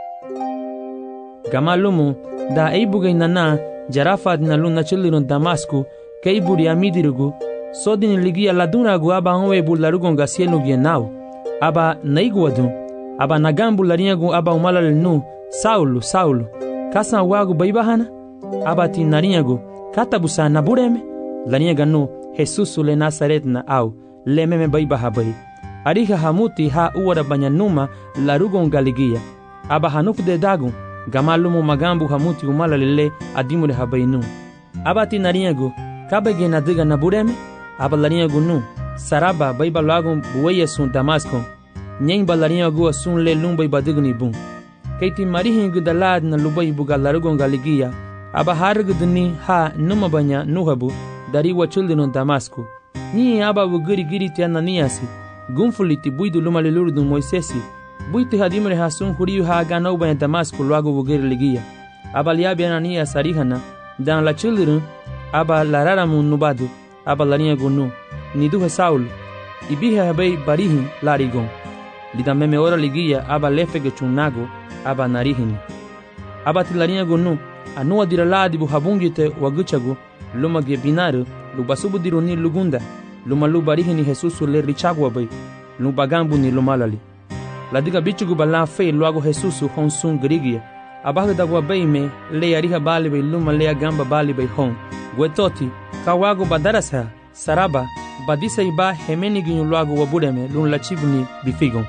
gamalumu da eibugai nana jarafa dina lun na chilirun Damasku keiburi amidirugu sodini ligia ladunragu aba onwe bularugon gasienu gienau aba naiguadun aba nagambu larinyagu aba umalal nu Saulo Saulo kasan wagu baibahana aba tinarinyagu katabusa nabureme larinyaga nu Jesus le Nazaret na au lememe baibaha bai ariha hamuti ha uwara banyanuma larugon galigia aba hanufu de dagun gamalumu magambu hamuti umalalele adimure habainu aba tinarinyagu kabege nadiga nabureme aba larinyagu nu saraba baiba lagun buweye sun Damasco nyeng balarinyagu asun le lumbai badigni bun keiti marihingu dalad na lubai buga larugon galigia aba hargudni ha numa banya nuhabu dari wachuldinon Damasku ni aba wugiri giri ti Ananiasi gumfuliti buidu lumali lurdun Moisesi buiti hadimre hasun huriyu ha ganau banya Damasku luago wugiri ligia aba liabi Ananias arihana dan la children aba lararamun nubadu aba larinyagu nu niduhe Saulo ibihe habei barihin larigon lidameme ora ligia aba lefege chunago aba narihini aba tilarinyagu nu anua diraladi bu habungite waguchagu luma ge binaru lubasubu dironi lugunda luma lubarihini Jesusu le richagwa bai lubagambu ni lumalali ladiga bichugu bala fe luago Jesusu honsun grigia abaga dagwa bai me le ariha bali bai luma le gamba bali bai hon gwetoti kawago badarasa saraba badisa iba hemeni ginyu luago wabureme lun lachibuni bifigon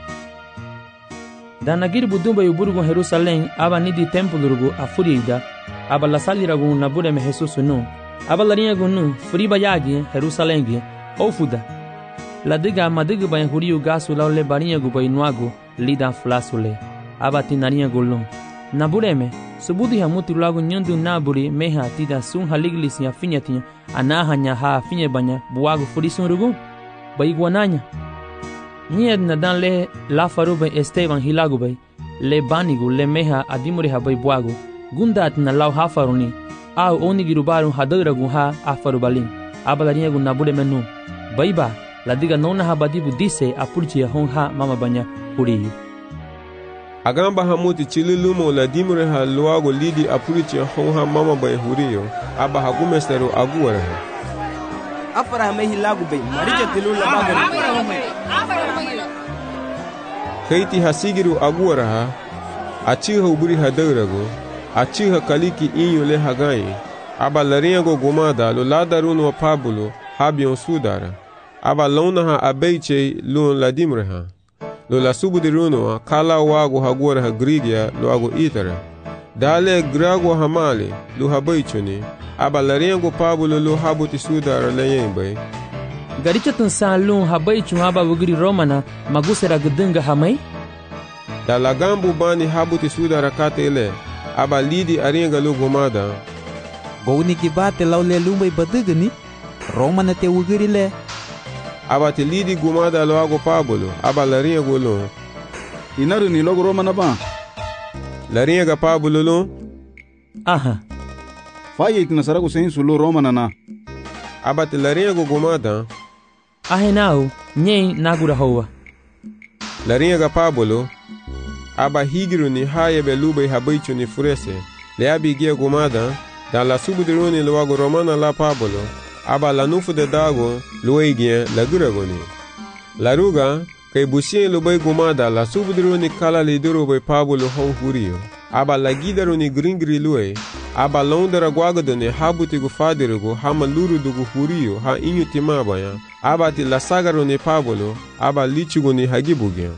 danagir budumba yuburgo Jerusalem aba nidi templo rugo afurida aba lasaliragu nabureme Jesusu nu aba larinyagu nu furiba yagi Jerusalem gi ofuda ladiga madiga bay huriyu gasu lawle barinyagu bay nuago lida flasule aba tinarinyagu lun nabureme subudi hamuti lagu nyundu naburi meha tida sun haliglis ya finyatinya anahanya ha finye banya buago furisun rugu bay guananya nied na dan le la farube Esteban hilagu bay le banigu le meha adimuri ha bay buago gundat na law hafaruni au onigirubaru hadaragu ha afarubalin abalarinyagu nabude menu baiba ladiga nona habadibu dise apurchi hon ha mama banya huriyu agamba hamuti chililumo la dimure ha luago lidi apurchi hon ha mama banya huriyu aba hagumesteru aguwara afara mehi lagu bay marija tilula bagari keiti hasigiru aguwara ha achiha uburi hadaragu achiha kaliki inyo le hagai aba larinyago gomada lo ladarun wa Pablo habion sudara aba lona ha abeiche lo ladimre ha lo la subudiruno kala wago hagora ha grigia lo ago itara dale grago hamale lo habeichoni aba larinyago Pablo lo habuti sudara leyembe garicha tansalun habeichu aba wugiri romana magusera gudunga hamai da lagambu bani habuti sudara katele aba lidi aringa lo gomada Boni kibate lawle lumbai badugani romana te wugirile aba te lidi gomada lo ago Pablo aba laringa golo inaru ni logo romana ba laringa Pablo lo aha faye itinasaragu sensu lo romana na aba te laringa gomada ahenau nyei nagura hoa laringa Pablo aba higiru ni haye belubai habaichu ni furese le abigia gomada dan la subudiruni lo wago romana la Pablo aba la nufu de dago lo igien la guragoni la ruga kay busien lo bay gomada la subudiruni kala le duro bay Pablo hon huriyo aba la gidaruni gringri luwe aba londera gwagadoni habuti gu fadirugo hama lurudugu huriyo ha inyu timabaya aba ti la sagaruni Pablo aba lichuguni hagibugien.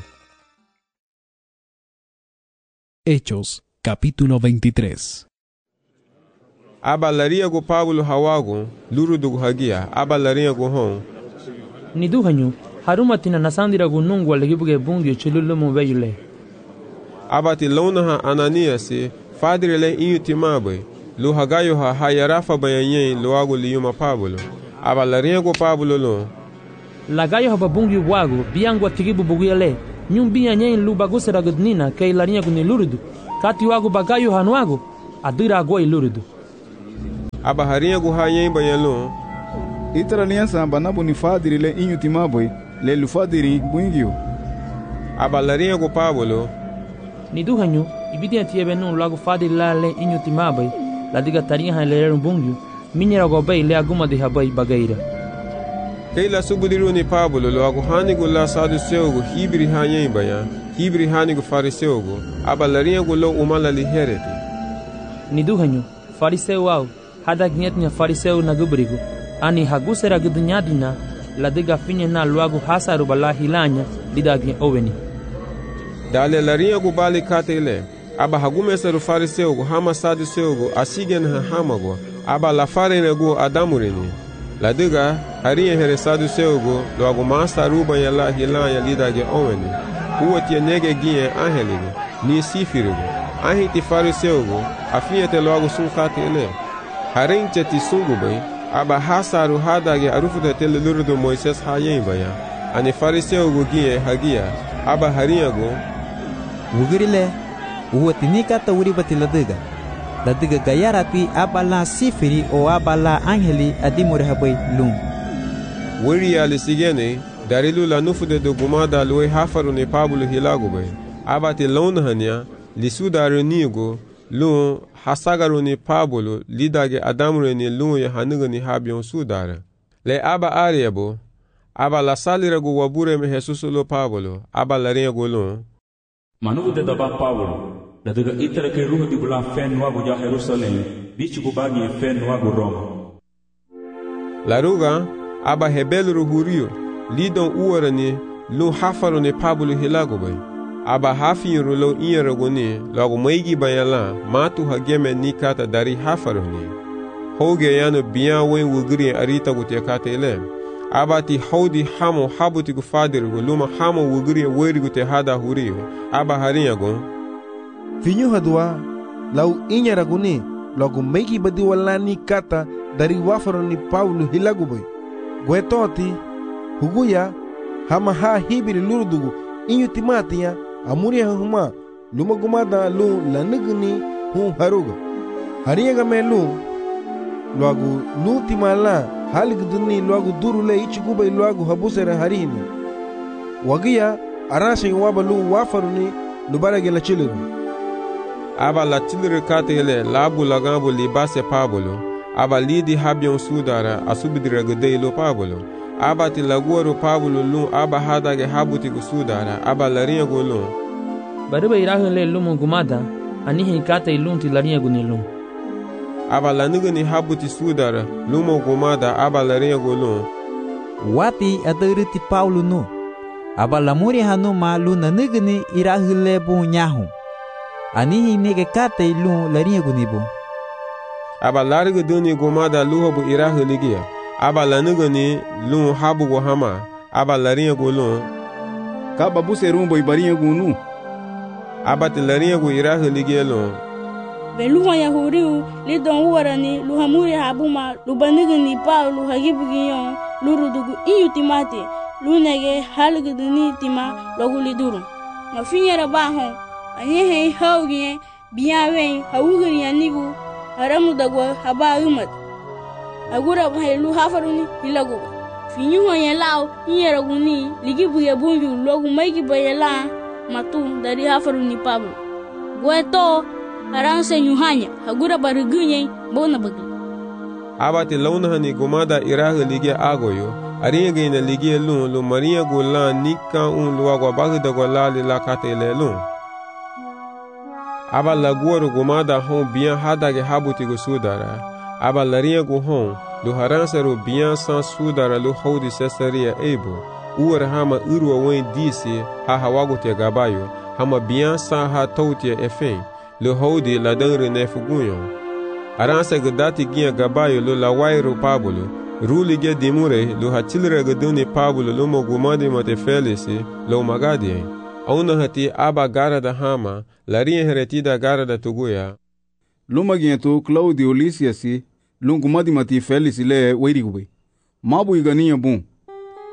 Hechos, capítulo 23. Aba lariago Pablo hawago lurudugu hagia aba lariago hon niduhanyu harumatina nasandiragu nungu alagibuge bungi chululumu weyule aba ti lona ha Ananiasi fadirele inyu timabe lo hagayo ha hayarafa bayanyen lo ago liyuma Pablo aba lariago Pablo lo lagayo haba bungi wago biangwa tigibu buguyale nyum biya nyen lu bagusera gudnina kay larinha kuni lurudu kati wago bagayo hanwago adira goi lurudu aba harinha gu hayen bayalo itara aliança banabu ni fadiri le inyu timaboi le lufadiri buingio aba larinha gu Pablo ni duhanyo ibidia tiebe no lago fadiri la le inyu timaboi la diga tarinha halere bungio minyera go bay le aguma de habai bagaira Keila subudiru ni Pablo lo agu hanigu la saduceugu hibri hayen baya hibri hanigu fariseugu aba larinha gu lo umala li hereti ni duhanyo fariseu wao hada ginyetnya fariseu na gubrigo ani hagusera gudunyadina la diga finye na luagu hasaru bala hilanya didagi oveni dale larinha gu bali katele aba hagumeseru fariseugu hama saduceugu asigen hamago aba la farene gu adamureni la diga harinha here saduceugu lo agu masaru bala hilanya didagi oveni uotie nege gie angelige ni sifirigo ahiti fariseugu afiete lo agu sunkatele harinche ti sungubai aba hasaru hadage arufuda tele lurudu Moises hayen baya ani fariseu gugie hagia aba harinyago wugirile uwatini kata wuri batiladiga ladiga gayarati abala sifiri o abala angeli adimure habai lum wuri ya lisigene darilu la nufude do gumada luwe hafaru ne Pablo hilagubai aba te lonhania lisudaru nigo lu hasagaru ni Pablo lidage adamure ni lu ya hanuga ni habion sudara le aba ariabo aba la salira gu wabure me Jesus lo Pablo aba la ringo lu manugo de daba Pablo la daga itara ke ruho di bula fen wago ja Jerusalem bichu gu bagi fen wago Roma la ruga aba hebelu hurio lidon uwara ni lu hafaru ni Pablo hilago bai aba hafin rulo inyaragoni lagu maigi bayala matu hageme ni kata dari hafaroni hoge yano biya wen wugri arita gute kata ile aba ti haudi hamo habuti gu fadir gu luma hamo wugri weri gute hada huriyo aba harinya gu finyo hadwa lau inyaragoni lagu maigi badi wala ni kata dari wafaroni Paulo hilaguboy gwetoti huguya hama ha hibiri lurudugu inyu timatiya amuri huma luma gumada lu lanigni hu haruga hariyaga me lu luagu lu timala haligduni luagu durule ichiguba luagu habusera harini wagiya arashin waba lu wafaruni lubarage la chiliru aba la chiliru katele labu lagambo libase Pablo aba lidi habion sudara asubidira gudei lo Pablo aba ti laguaro Pablo lu aba hadage habuti gusudara aba larinha gulun bariba irahu le lumu gumada anihi kata ilunti larinha gunilum aba lanugani habuti sudara lumu gumada aba larinha gulun wati adariti Paulo no aba lamuri hanu ma lu nanugani irahu le bu nyahu anihi nege kata ilun larinha gunibu aba larga duni gumada luhabu irahu ligia aba lanugani lu habu go hama aba larinha gulun kaba buserumbo ibarinha gunu aba te larinha gu irahu ligelo beluha yahuriu lidon warani luhamuri habuma lubanugani Paulo hagibugiyon lurudugu inyutimate lunege halguduni tima loguliduru mafinyera baho anyehe haugie biyawen hawugari yanigu haramudagwa habarumat agura bahelu hafaruni hilago finyuho yelao inyeraguni ligibuge bunju logu maigi bayela matu dari hafaruni Pablo gweto aranse nyuhanya agura barugunye bona bagi abati launahani gumada irahu lige agoyo aringe ina lige lu maria gola nika un luagwa bagda gola la katele lu aba laguoro gumada hon bien hadage habuti go sudara aba larinha go hon lu haransaru bien sans sudara lu hodi Cesaria ebo uar hama urwa wen disi ha hawago te gabayo hama bien sans ha toutia efen lu hodi la dangre nefugunyo aransa gdati gia gabayo lu la wairo Pablo rulige dimure lu hatilre gduni Pablo lu mogumadi mate felisi lu magadi auna hati aba gara da hama larinha heretida gara da tuguya lumagiento Claudio Lysiasi lungumadi mati Felix le weirigube mabu igania bun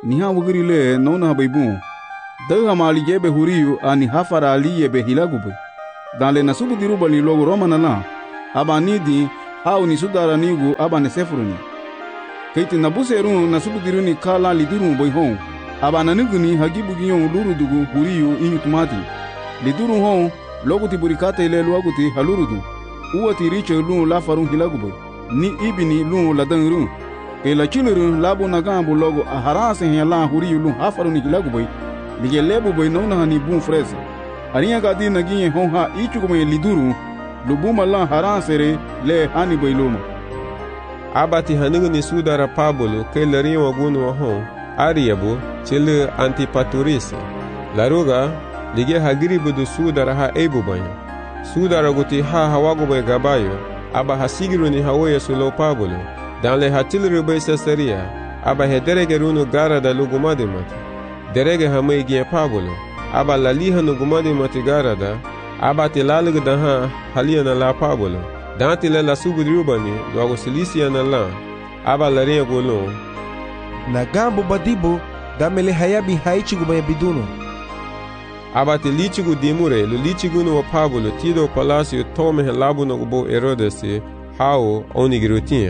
niha wugiri le nona habaybu da hamali jebe huriyu ani hafara ali yebe hilagube dans le nasubu diruba ni logo romana la abanidi hau ni sudara nigu abane sefuruni keiti nabuseru nasubu diruni kala liduru boy hon abana niguni hagibu giyon luru dugu huriyu inyutumati liduru hon logo tiburikate ile luaguti halurudu uwati riche lu la farun hilagube ni ibini lu la danru ke la chiluru labu nagambu logo aharase hela huriyu lu hafaruni hilagube lige lebu boy nona hani bun freze ariya gadi nagiye hon ha ichukume liduru lubuma la harasere le hani boy luma abati hanigni sudara pabolo ke lari wagunu hon ariyabu chile antipaturis laruga lige hagiri budu sudara ha ebubanya sudara guti ha hawago boy gabayo aba hasigiru ni hawoye sulo pabolo dans le hatilru boy seseria aba hederege runu gara da lugumade mati derege hamay giye pabolo aba laliha no gumade mati gara da aba tilalugu da ha haliyana la pabolo danti le la subudrubani dogo silisia na la aba laria golon na gambo badibo damele hayabi haichigu baya biduno aba te lichigu dimure lo lichigu no pabolo tido palacio tome labu no bo Herodes hao onigirutia.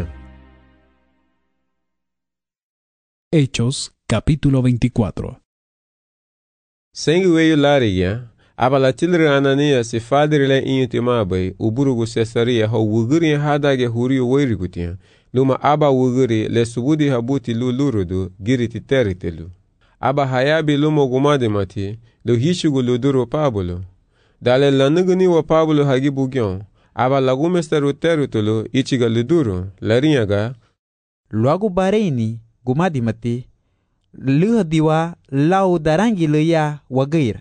Hechos capítulo 24. Sengu lariya aba la tilre Anania se fadrile intimabai uburugu Cesaria ho wuguri hadage huri weirigutia luma aba wuguri le subudi habuti lulurudu giriti teritelu aba hayabi lumo gumade mati lo hishugu luduro Pablo dale lanuguni wa Pablo hagibu gyon aba lagumesteru terutulu ichiga luduro larinyaga luagu bareni gumadi mati luha diwa lau darangi le ya wagair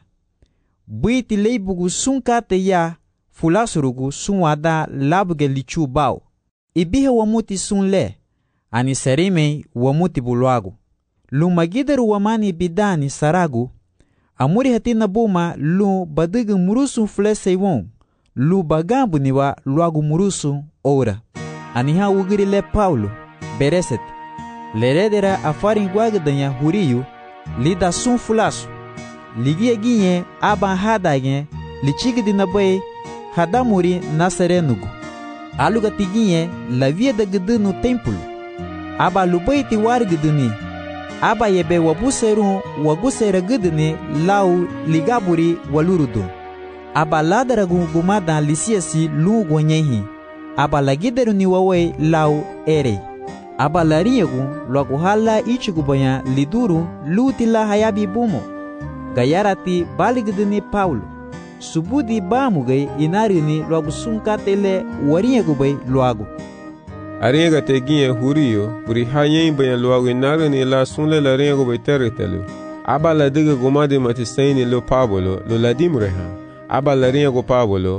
buiti leibugu sunkate ya fulasurugu sunwada labuge lichu bao ibihe wamuti sunle ani serime wamuti buluagu lumagideru wamani bidani saragu amuri hatina buma lu badugu murusu fleseiwon lu bagambu niwa luagu murusu ora aniha ugiri le Paulo bereset leredera afarin gwagdanya huriyu lida sun fulasu ligie ginye aban hadage lichigdi naboy hadamuri naserenugu aluga tiginye la vie de gdunu temple aba lubaiti wargduni aba yebe wabuseru wagusera gduni lau ligaburi walurudu aba ladaragu gumada lisiasi lugo nyehi aba lagideru ni wawe lau ere aba lariegu logo hala ichigubanya liduru lutila hayabi bumo gayarati baligdini Paulo subudi bamugai inarini logo sunkatele wariegubay loago ariega teginye huriyo buri hayen baya loago inarini la sunle la riegubay teritelu aba la diga gumade matisaini lo Pablo lo ladimreha aba la riego Pablo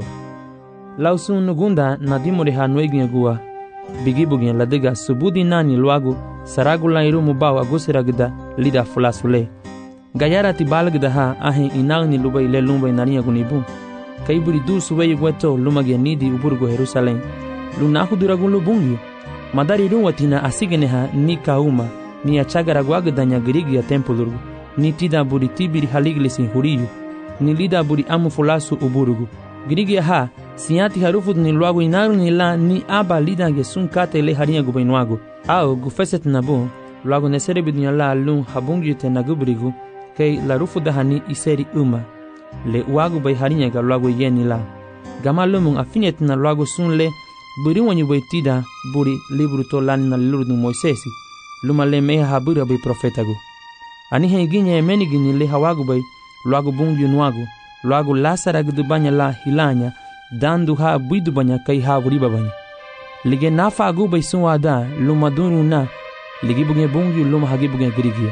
lausun nugunda nadimreha noignyagua bigibugnya la diga subudi nani loago saragula irumu bawa gusiragda lida fulasule gayara ti balgda ha ahin inagni lubay le lumbay nariya gunibu kayburi du subay gweto lumage nidi uburgo Jerusalem lunahu duragun lubungi madari ruwatina asigene ha ni kauma ni achagara gwagdanya grigia tempulurgu ni tida buri tibiri haliglisin huriyu ni lida buri amu fulasu uburgu grigia ha siati harufut ni luagu inaru ni la ni aba lida gesun kate le haringa gubainwago au gufeset nabu luagu nesere bidunya la lun habungi te nagubrigu kay la rufu dahani iseri uma le uagu bay haringa ga luagu yeni la gama lumun afinet na luagu sunle buri wanyu bay tida buri libru to lani na lurdu Moisesi luma le meha habura bay profetagu ani henginye menigini le hawagu bay luagu bungi nuagu luagu lasara gdubanya la hilanya dandu ha buidu banya kai ha buriba banya lige nafa agu bay sunwada luma dunu na lige buge bungi luma hagi buge grigia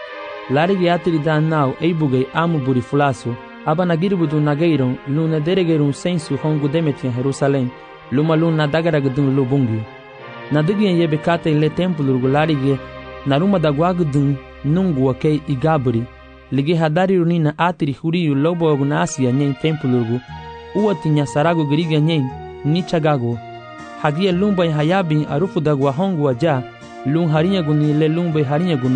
larigi atiri dan nau ei buge amu buri fulasu abana girbudu nageiron luna deregerum sensu hongu demetian Jerusalem luma luna dagara gdun lu bungi nadigien yebe kate le templu larigi naruma dagwagdun nungu wakei igaburi lige hadari runina atiri huriyu lobo asia nyen templu uwatinya sarago grigia nyen ni chagago hagia lumba hayabi arufu dagwa hongu aja lun harinya guni le lumba harinya guni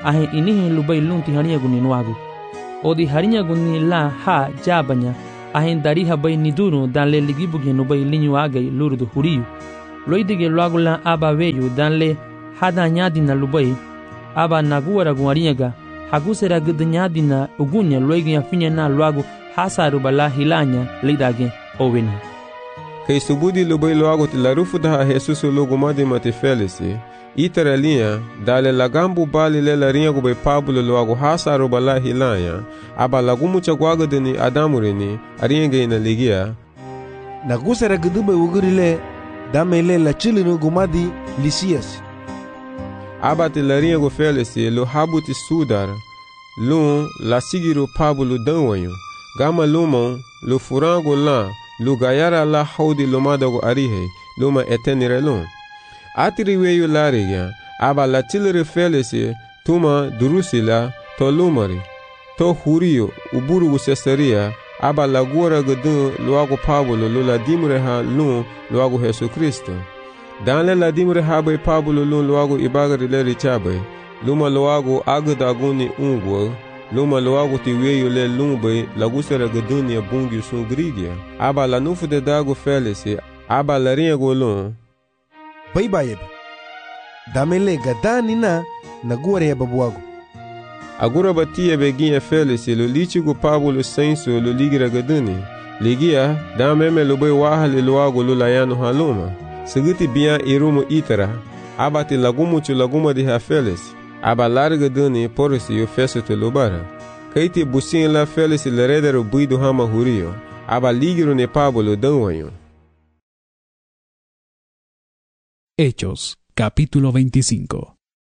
ahin inihin lubay lunti hariya guni nuagu. Odi hariya guni la ha jabanya ahin dari habay niduru dan le ligibugi nubay linyu agay lurudu huriyu. Loidige luagu la aba veyu dan le hada nyadina lubay aba naguara guariyaga hagusera gudnyadina ugunya loigi afinya na luagu hasaru bala hilanya lidage oweni. Kei subudi lubay luagu tilarufu daha Jesus logo madimati felisi itara linha dale lagambu bali le larinha gubay Pablo luagu hasaru bala hilanya aba lagumu chagwaga deni adamurini arinha ina ligia nagusera gudubay ugurile damele la chilinu gumadi Lisias. Abate larinha go felisi lo habuti sudar lun la sigiru Pablo danwanyo gama lumon lo furango la lo gayara la haudi lomadago arihe luma etenire lun atiri weyu lariga aba la chilere felisi tuma durusila to lumari to huriyo uburugu Cesaria aba la gora gudun luago Pablo lo la dimre ha lun luago Jesu Cristo dan la dimre ha bay Pablo lun luago ibagari le richabe luma luago agdaguni ungwo luma luago ti weyu le lumbe la gusera gudunia bungi sun grigia aba la nufu de dago felisi aba la rinha golon bay bayeb damele gadani na nagore ya babuago agora batia beginha felisi lo lichigo Pablo senso lo ligira gaduni ligia dameme lo bay wahale luago lo layano haluma seguti bia irumo itara abati lagumu chu laguma de ha felisi aba larga duni porisi yo festo lobara kaiti busin la felisi leredero buido hama hurio aba ligiro ne Pablo danwanyo. Hechos, capítulo 25.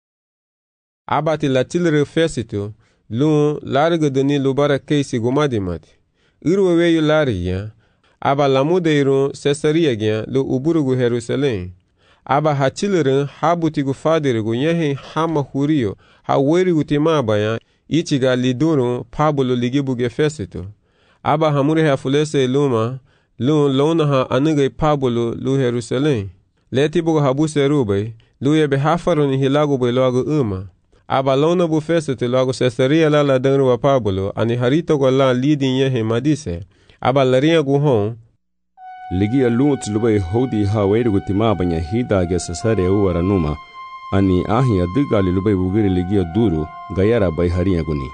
Abati la tilre festo lun larga duni lobara kaisi gomadimati irwe weyo lariya aba lamudeiro Cesaria gya lo uburugu Jerusalém aba hachileren habutigu faderigu yehin hama hurio ha werigu timabaya ichiga liduru Pablo ligibuge Festo aba hamure ha fulese luma lun lona ha anige Pablo lu Jerusalém letibugu habuse rubay lu yebe hafaroni hilagu bay logo uma aba lona bu Festo logo Cesaria la danru wa Pablo ani harito go la lidin yehin madise aba larinha guhon ligia lunt lubay hodi ha werigu timabanya hidage Cesaria uwara numa ani ahi adigali lubay bugiri ligia duru gayara bay harinha guni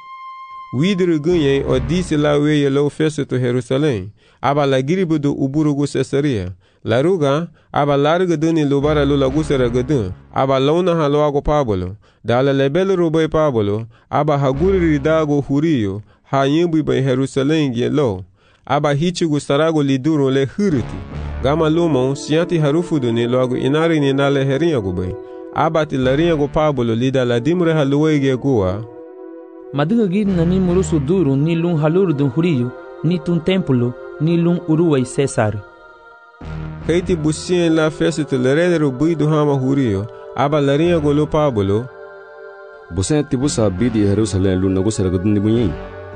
widru gunye odisi la weye lo Festo to Jerusalém aba la giribudu uburugu Cesaria la ruga aba larga duni lubara lo lagusera gadun aba lona ha loago Pablo dala lebel rubay Pablo aba haguri dago hurio ha yimbu bay Jerusalém ge lo aba hichigu sarago liduru le huriti gama lumon sianti harufuduni logo inari ni nale herinha gubay aba ti larinha go Pablo lida la dimre haluwege gua maduga gidna ni murusu duru ni lun haluru dun huriyo ni tun templo ni lun uruway Cesar kaiti busien la festo leredero buido hama hurio aba larinha go lo Pablo busen tibusa bidi Jerusalém lun nagusera guduni bunyin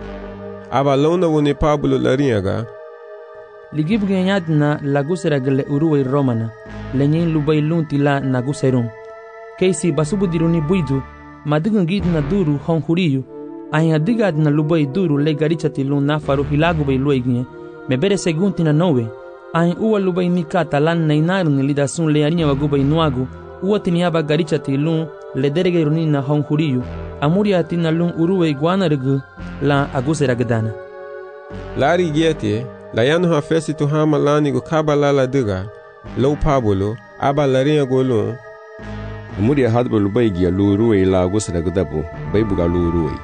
aba lona woni Pablo larinha ligibuge nyadna lagusera gele uruway Romana lenyin lubay lunti la naguserum keisi basubu diruni buidu maduga gidna duru hon huriyo ahin adigadna lubay duru le garichati lun nafaru hilagu bay luegne mebere segunti na nowe ahin uwa lubay nikata lan nainarun lidasun le arinya wagubay nuagu uwa tiniaba garichati lun le deregeruni na hon huriyo amuria tina lun uruway guanargu la agusera gadana lari giete la yanu ha Festo hama lani go kabala la diga lo Pablo aba larinha go lun amuria hadba lubay gia luruway la agusera gadabu baybuga luruway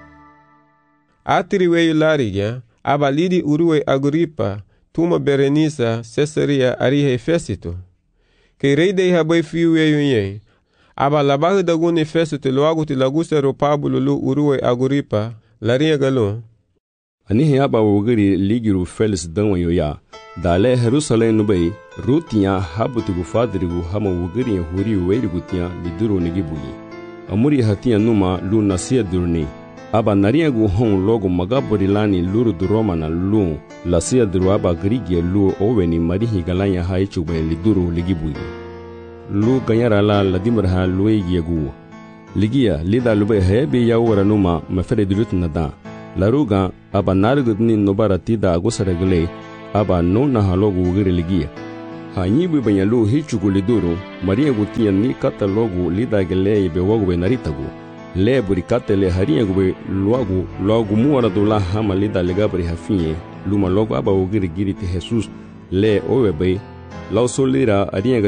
atiri weyu lariga aba lidi uruway Agripa tuma Berenisa Cesaria arihe Festo que rei dei habay fiu weyu ye aba labahu daguni Festo loago ti lagusero Pablo lu uruway Agripa larinha galon anihi aba wugiri ligiru Felis danwanyo ya dale Jerusalém nubay rutiya habutigu fadrigu hama wugiri huri weirigu tiya liduru nigibuyi amuri hatiya numa lu nasia durni aba nariyagu hon logo magabori lani luru du Romana lu lasia duru aba grigie lu oweni marihi galanya haichu bay liduru ligibuyi lu ganyara la ladimraha luegiegu ligia lida lube hebe ya wara numa mafere dilut nada laruga aba nargudni nobara tida agusaragle aba no na halogu wugiri ligia hanyibu banyalu hichugu liduru maria gutiya ni kata logu lida gele be wagu be naritagu le buri katele haria gube logu muara dula hama lida legabri hafinye luma logu aba wugiri giri te Jesus le owebe la solira haria.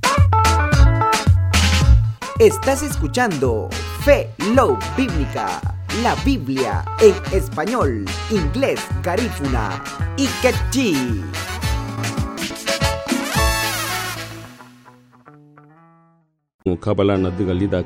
Estás escuchando Fe Love Bíblica, la Biblia en español, inglés, garífuna y quechí. Kabala na diga lida